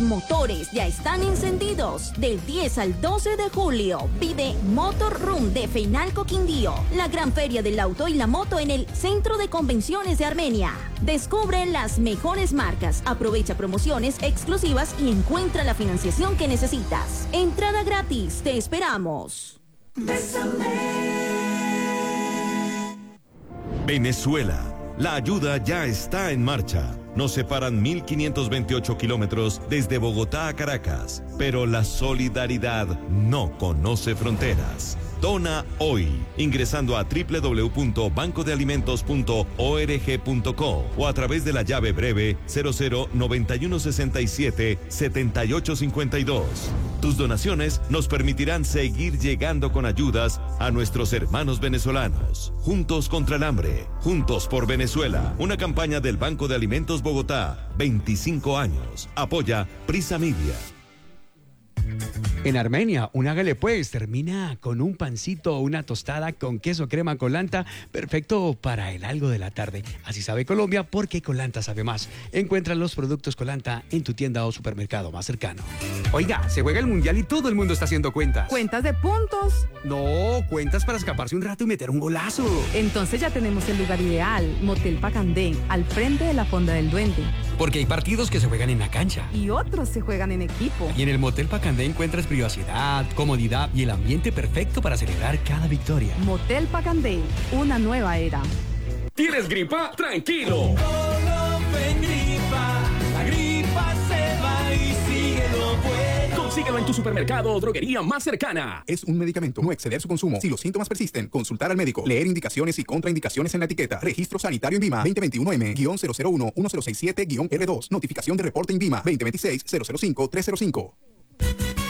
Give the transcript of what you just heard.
motores ya están encendidos. Del 10 al 12 de julio, vive Motor Room de Feinalco Quindío, la gran feria del auto y la moto en el Centro de Convenciones de Armenia. Descubre las mejores marcas, aprovecha promociones exclusivas y encuentra la financiación que necesitas. Entrada gratis, te esperamos. Venezuela, la ayuda ya está en marcha. Nos separan 1.528 kilómetros desde Bogotá a Caracas, pero la solidaridad no conoce fronteras. Dona hoy, ingresando a www.bancodealimentos.org.co o a través de la llave breve 0091677852. Tus donaciones nos permitirán seguir llegando con ayudas a nuestros hermanos venezolanos. Juntos contra el hambre, juntos por Venezuela. Una campaña del Banco de Alimentos Bogotá, 25 años. Apoya Prisa Media. En Armenia, un hágale pues termina con un pancito o una tostada con queso crema Colanta, perfecto para el algo de la tarde. Así sabe Colombia, porque Colanta sabe más. Encuentra los productos Colanta en tu tienda o supermercado más cercano. Oiga, se juega el mundial y todo el mundo está haciendo cuentas. ¿Cuentas de puntos? No, cuentas para escaparse un rato y meter un golazo. Entonces ya tenemos el lugar ideal, Motel Pacandé, al frente de la Fonda del Duende. Porque hay partidos que se juegan en la cancha. Y otros se juegan en equipo. Y en el Motel Pacandé encuentras privacidad, comodidad y el ambiente perfecto para celebrar cada victoria. Motel Pacandé, una nueva era. ¿Tienes gripa? ¡Tranquilo! La gripa se va y síguelo pues. Consíguelo en tu supermercado o droguería más cercana. Es un medicamento. No exceder su consumo. Si los síntomas persisten, consultar al médico. Leer indicaciones y contraindicaciones en la etiqueta. Registro Sanitario INVIMA 2021M-001-1067-R2. Notificación de reporte INVIMA 2026-005-305.